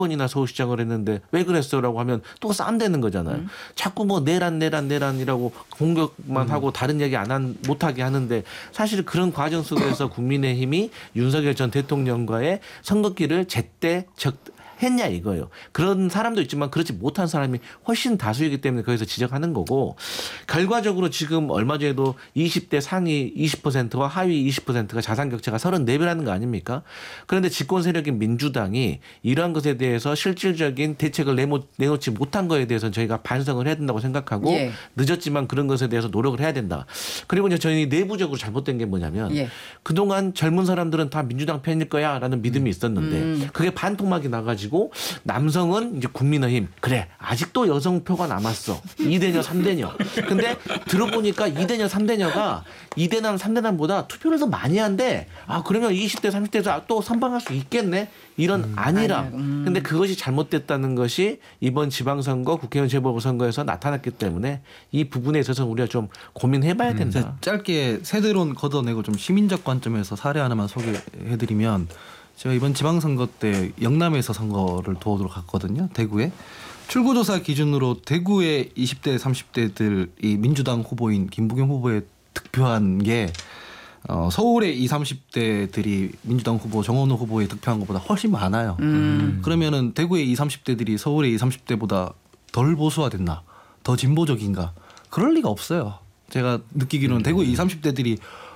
번이나 서울시장을 했는데 왜 그랬어라고 하면 또 쌈대는 거잖아요. 자꾸 뭐 내란이라고 공격만 하고 다른 얘기 못하게 하는데 사실 그런 과정 속에서 국민의힘이 윤석열 전 대통령과의 선긋기를 제때 했냐 이거예요. 그런 사람도 있지만 그렇지 못한 사람이 훨씬 다수이기 때문에 거기서 지적하는 거고 결과적으로 지금 얼마 전에도 20대 상위 20%와 하위 20%가 자산격차가 34배라는 거 아닙니까? 그런데 집권 세력인 민주당이 이러한 것에 대해서 실질적인 대책을 내놓지 못한 거에 대해서는 저희가 반성을 해야 된다고 생각하고 예. 늦었지만 그런 것에 대해서 노력을 해야 된다. 그리고 이제 저희 내부적으로 잘못된 게 뭐냐면 예. 그동안 젊은 사람들은 다 민주당 편일 거야 라는 믿음이 있었는데 그게 반토막이 나가지고 남성은 이제 국민의힘 그래 아직도 여성표가 남았어 2대녀 3대녀 근데 들어보니까 2대녀 3대녀가 2대남 3대남보다 투표를 더 많이 한대. 아 그러면 20대 30대에서 또 선방할 수 있겠네 이런 아니라 근데 그것이 잘못됐다는 것이 이번 지방선거 국회의원 재보궐선거에서 나타났기 때문에 이 부분에 있어서 우리가 좀 고민해봐야 된다. 짧게 세대론 걷어내고 좀 시민적 관점에서 사례 하나만 소개해드리면 제가 이번 지방선거 때 영남에서 선거를 도와드려 갔거든요. 대구에. 출구조사 기준으로 대구의 20대 30대들이 민주당 후보인 김부겸 후보에 득표한 게 서울의 20, 30대들이 민주당 후보 정원호 후보에 득표한 것보다 훨씬 많아요. 그러면은 대구의 20, 30대들이 서울의 20, 30대보다 덜 보수화됐나? 더 진보적인가? 그럴 리가 없어요. 제가 느끼기로는 대구의 20, 30대들이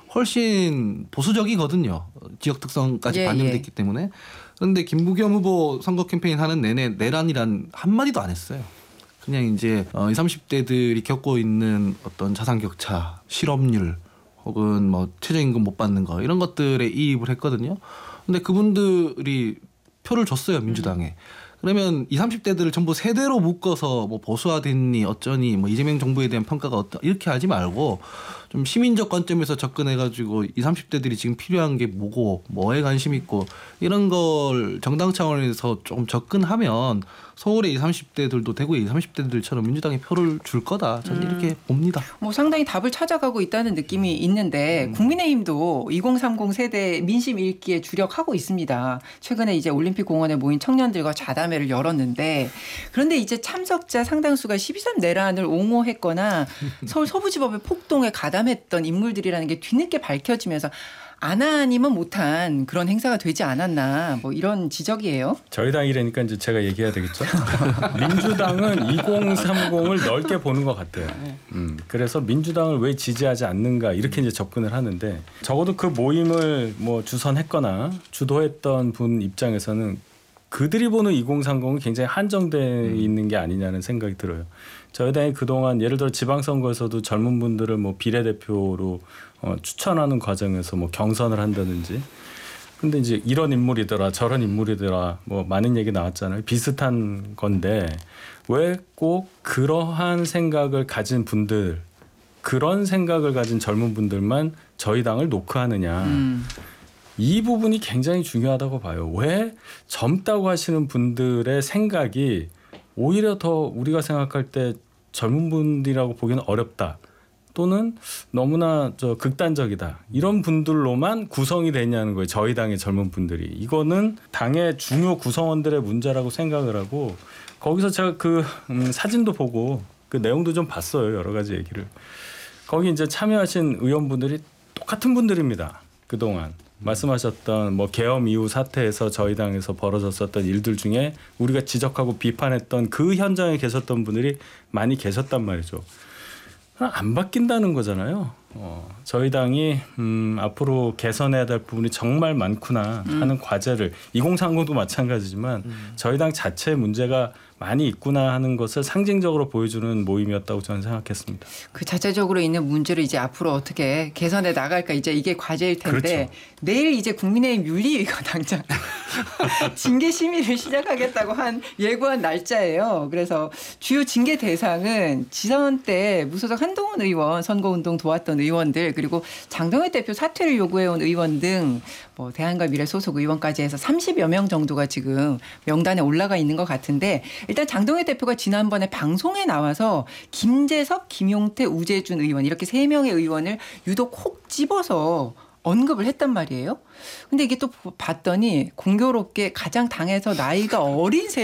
훨씬 보수적이거든요. 지역 특성까지 반영됐기 때문에. 그런데 김부겸 후보 선거 캠페인 하는 내내 내란이란 한마디도 안 했어요. 그냥 이제 20, 30대들이 겪고 있는 어떤 자산격차, 실업률 혹은 뭐 최저임금 못 받는 거 이런 것들에 이입을 했거든요. 근데 그분들이 표를 줬어요. 민주당에. 그러면 20, 30대들을 전부 세대로 묶어서 뭐 보수화됐니 어쩌니 뭐 이재명 정부에 대한 평가가 이렇게 하지 말고 좀 시민적 관점에서 접근해가지고 20, 30대들이 지금 필요한 게 뭐고 뭐에 관심 있고 이런 걸 정당 차원에서 좀 접근하면 서울의 20, 30대들도 대구의 20, 30대들처럼 민주당에 표를 줄 거다. 저는 이렇게 봅니다. 뭐 상당히 답을 찾아가고 있다는 느낌이 있는데 국민의힘도 2030 세대 민심 읽기에 주력하고 있습니다. 최근에 이제 올림픽 공원에 모인 청년들과 좌담회를 열었는데 그런데 이제 참석자 상당수가 12.3 내란을 옹호했거나 서울 서부지법의 폭동에 가담했던 인물들이라는 게 뒤늦게 밝혀지면서 안 아니면 못한 그런 행사가 되지 않았나 뭐 이런 지적이에요. 저희 당이라니까 이제 제가 얘기해야 되겠죠. 민주당은 2030을 넓게 보는 것 같아요. 그래서 민주당을 왜 지지하지 않는가 이렇게 이제 접근을 하는데 적어도 그 모임을 뭐 주선했거나 주도했던 분 입장에서는 그들이 보는 2030은 굉장히 한정되어 있는 게 아니냐는 생각이 들어요. 저희 당이 그동안 예를 들어 지방선거에서도 젊은 분들을 뭐 비례대표로 추천하는 과정에서 뭐 경선을 한다든지 근데 이제 이런 인물이더라 저런 인물이더라 뭐 많은 얘기 나왔잖아요. 비슷한 건데 왜 꼭 그러한 생각을 가진 분들 그런 생각을 가진 젊은 분들만 저희 당을 노크하느냐. 이 부분이 굉장히 중요하다고 봐요. 왜 젊다고 하시는 분들의 생각이 오히려 더 우리가 생각할 때 젊은 분들이라고 보기는 어렵다. 또는 너무나 극단적이다. 이런 분들로만 구성이 되냐는 거예요. 저희 당의 젊은 분들이. 이거는 당의 중요 구성원들의 문제라고 생각을 하고 거기서 제가 그 사진도 보고 그 내용도 좀 봤어요. 여러 가지 얘기를. 거기 이제 참여하신 의원분들이 똑같은 분들입니다. 그동안. 말씀하셨던 뭐 계엄 이후 사태에서 저희 당에서 벌어졌었던 일들 중에 우리가 지적하고 비판했던 그 현장에 계셨던 분들이 많이 계셨단 말이죠. 안 바뀐다는 거잖아요. 저희 당이 앞으로 개선해야 될 부분이 정말 많구나 하는 과제를 2030도 마찬가지지만 저희 당 자체의 문제가 많이 있구나 하는 것을 상징적으로 보여주는 모임이었다고 저는 생각했습니다. 그 자체적으로 있는 문제를 이제 앞으로 어떻게 개선해 나갈까 이제 이게 과제일 텐데 그렇죠. 내일 이제 국민의힘 윤리위가 당장 징계 심의를 시작하겠다고 예고한 날짜예요. 그래서 주요 징계 대상은 지선 때 무소속 한동훈 의원 선거운동 도왔던 의원들 그리고 장동혁 대표 사퇴를 요구해온 의원 등 뭐 대한과 미래 소속 의원까지 해서 30여 명 정도가 지금 명단에 올라가 있는 것 같은데 일단 장동혁 대표가 지난번에 방송에 나와서 김재석, 김용태, 우재준 의원 이렇게 3명의 의원을 유독 콕 집어서 언급을 했단 말이에요. 근데 이게 또 봤더니 공교롭게 가장 당에서 나이가 어린